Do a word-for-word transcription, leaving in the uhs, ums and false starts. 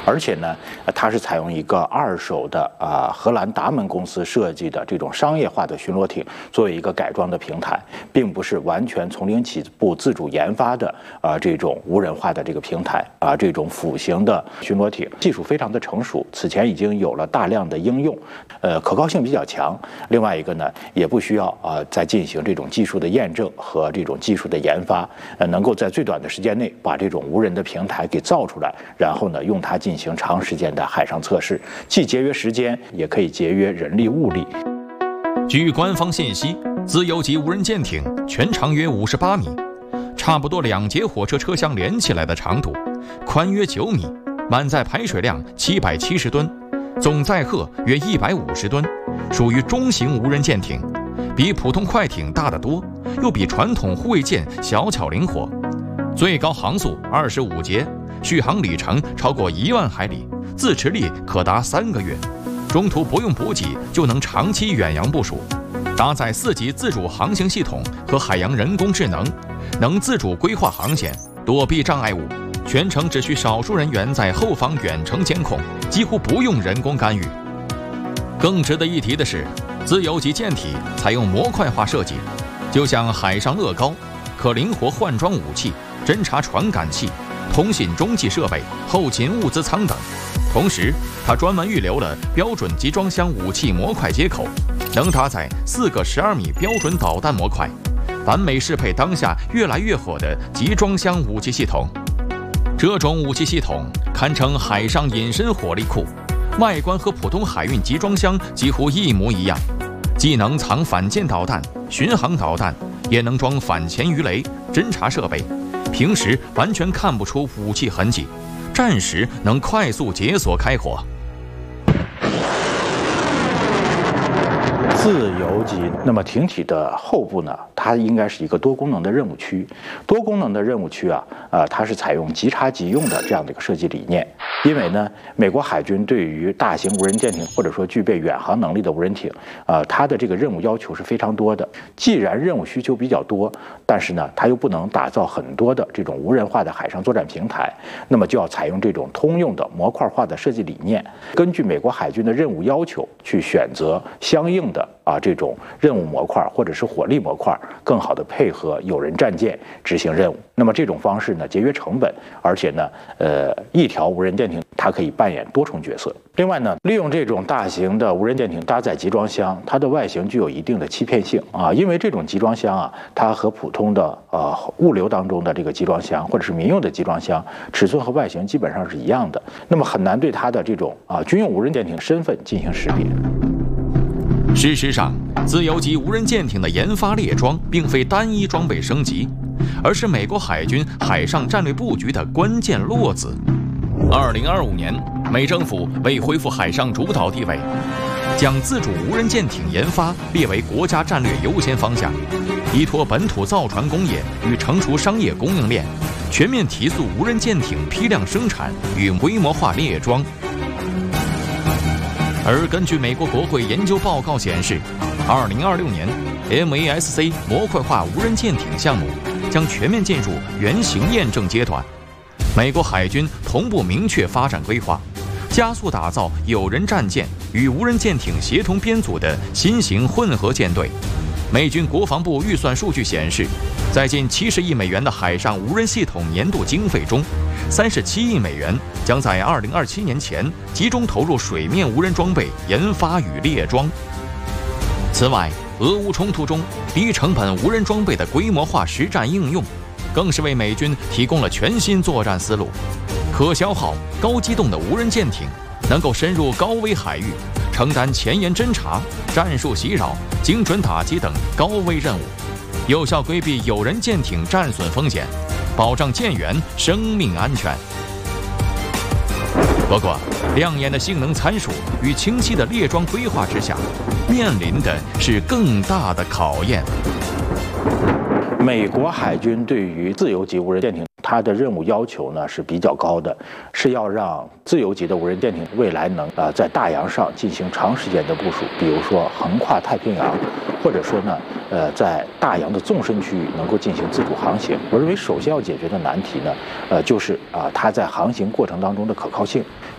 而且呢，它是采用一个二手的啊荷兰达门公司设计的这种商业化的巡逻艇作为一个改装的平台，并不是完全从零起步自主研发的啊这种无人化的这个平台啊这种辅型的巡逻艇，技术非常的成熟，此前已经有了大量的应用，呃可靠性比较强。另外一个呢，也不需要啊再进行这种技术的验证和这种技术的研发，呃能够在最短的时间内把这种无人的平台给造出来，然后呢用它进行长时间的海上测试，既节约时间，也可以节约人力物力。 据官方信息，自由级无人舰艇全长约五十八米，差不多两节火车车厢连起来的长度，宽约九米，满载排水量七百七十吨，总载荷约一百五十吨，属于中型无人舰艇，比普通快艇大得多，又比传统护卫舰小巧灵活，最高航速二十五节，续航里程超过一万海里，自持力可达三个月，中途不用补给就能长期远洋部署，搭载四级自主航行系统和海洋人工智能，能自主规划航线，躲避障碍物，全程只需少数人员在后方远程监控，几乎不用人工干预。更值得一提的是，自由级舰体采用模块化设计，就像海上乐高，可灵活换装武器、侦察传感器、通信中继设备、后勤物资舱等。同时，它专门预留了标准集装箱武器模块接口，能搭载四个十二米标准导弹模块，完美适配当下越来越火的集装箱武器系统。这种武器系统堪称海上隐身火力库，外观和普通海运集装箱几乎一模一样，既能藏反舰导弹、巡航导弹，也能装反潜鱼雷、侦察设备，平时完全看不出武器痕迹，战时能快速解锁开火。 自由级，那么艇体的后部呢，它应该是一个多功能的任务区。多功能的任务区啊，呃，它是采用即插即用的这样的一个设计理念。因为呢，美国海军对于大型无人舰艇或者说具备远航能力的无人艇，呃，它的这个任务要求是非常多的。既然任务需求比较多，但是呢，它又不能打造很多的这种无人化的海上作战平台，那么就要采用这种通用的模块化的设计理念，根据美国海军的任务要求去选择相应的啊这种任务模块或者是火力模块，更好的配合有人战舰执行任务。那么这种方式呢，节约成本，而且呢，呃，一条无人舰艇它可以扮演多重角色。另外呢，利用这种大型的无人舰艇搭载集装箱，它的外形具有一定的欺骗性啊，因为这种集装箱啊，它和普通的呃物流当中的这个集装箱或者是民用的集装箱尺寸和外形基本上是一样的，那么很难对它的这种啊军用无人舰艇身份进行识别。 事实上，自由级无人舰艇的研发列装并非单一装备升级，而是美国海军海上战略布局的关键落子。二零二五年，美政府为恢复海上主导地位，将自主无人舰艇研发列为国家战略优先方向，依托本土造船工业与成熟商业供应链，全面提速无人舰艇批量生产与规模化列装。而根据美国国会研究报告显示，二零二六年 M A S C 模块化无人舰艇项目将全面进入原型验证阶段。美国海军同步明确发展规划，加速打造有人战舰与无人舰艇协同编组的新型混合舰队。美军国防部预算数据显示，在近七十亿美元的海上无人系统年度经费中，三十七亿美元将在二零二七年前集中投入水面无人装备研发与列装。此外，俄乌冲突中低成本无人装备的规模化实战应用，更是为美军提供了全新作战思路。可消耗、高机动的无人舰艇能够深入高危海域，承担前沿侦察、战术袭扰、精准打击等高危任务，有效规避有人舰艇战损风险，保障舰员生命安全。不过，亮眼的性能参数与清晰的列装规划之下，面临的是更大的考验。 美国海军对于自由级无人舰艇，它的任务要求呢是比较高的，是要让自由级的无人舰艇未来能呃在大洋上进行长时间的部署，比如说横跨太平洋，或者说呢呃在大洋的纵深区域能够进行自主航行。我认为首先要解决的难题呢，呃就是啊、呃、它在航行过程当中的可靠性。